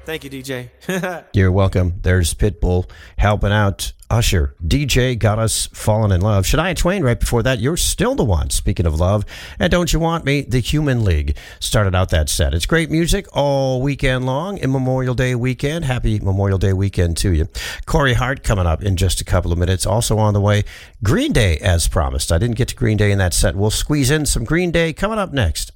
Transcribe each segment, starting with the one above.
Thank you, DJ. You're welcome. There's Pitbull helping out Usher. DJ got us falling in love. Shania Twain right before that. You're still the one. Speaking of love. And Don't You Want Me? The Human League started out that set. It's great music all weekend long in Memorial Day weekend. Happy Memorial Day weekend to you. Corey Hart coming up in just a couple of minutes. Also on the way, Green Day as promised. I didn't get to Green Day in that set. We'll squeeze in some Green Day coming up next.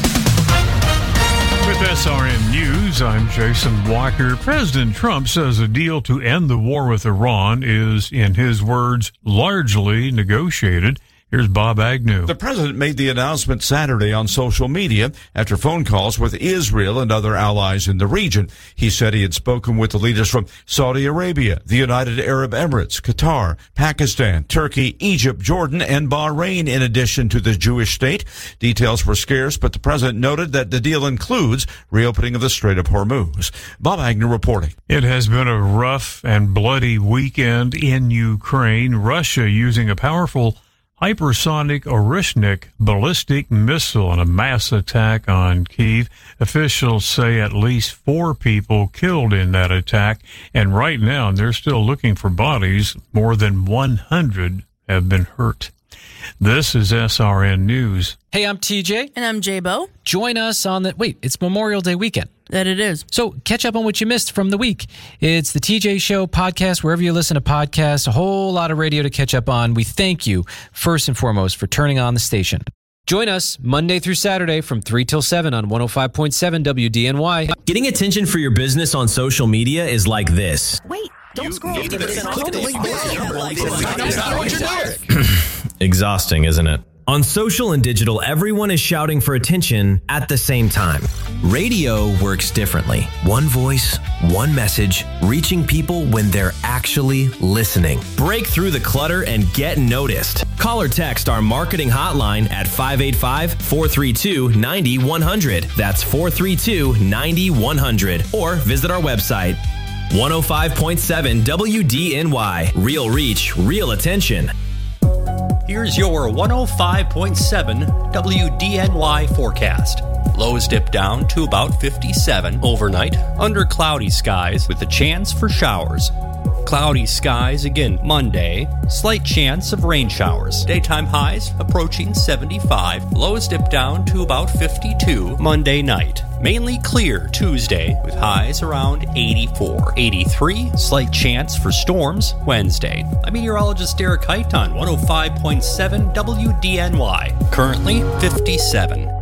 With SRN News, I'm Jason Walker. President Trump says a deal to end the war with Iran is, in his words, largely negotiated. Here's Bob Agnew. The president made the announcement Saturday on social media after phone calls with Israel and other allies in the region. He said he had spoken with the leaders from Saudi Arabia, the United Arab Emirates, Qatar, Pakistan, Turkey, Egypt, Jordan, and Bahrain, in addition to the Jewish state. Details were scarce, but the president noted that the deal includes reopening of the Strait of Hormuz. Bob Agnew reporting. It has been a rough and bloody weekend in Ukraine. Russia using a powerful hypersonic Orishnik ballistic missile in a mass attack on Kyiv. Officials say at least 4 people killed in that attack, and right now they're still looking for bodies. More than 100 have been hurt. This is SRN News. Hey, I'm TJ. And I'm J-Bo. Join us on it's Memorial Day weekend. That it is. So catch up on what you missed from the week. It's the TJ Show podcast, wherever you listen to podcasts, a whole lot of radio to catch up on. We thank you, first and foremost, for turning on the station. Join us Monday through Saturday from 3 till 7 on 105.7 WDNY. Getting attention for your business on social media is like this. Wait, don't scroll. Exhausting, isn't it? On social and digital, everyone is shouting for attention at the same time. Radio works differently. One voice, one message, reaching people when they're actually listening. Break through the clutter and get noticed. Call or text our marketing hotline at 585-432-9100. That's 432-9100. Or visit our website, 105.7 WDNY. Real reach, real attention. Here's your 105.7 WDNY forecast. Lows dip down to about 57 overnight under cloudy skies with a chance for showers. Cloudy skies again Monday. Slight chance of rain showers. Daytime highs approaching 75. Lows dip down to about 52 Monday night. Mainly clear Tuesday with highs around 84. 83, slight chance for storms Wednesday. I'm meteorologist Derek Height on 105.7 WDNY. Currently 57.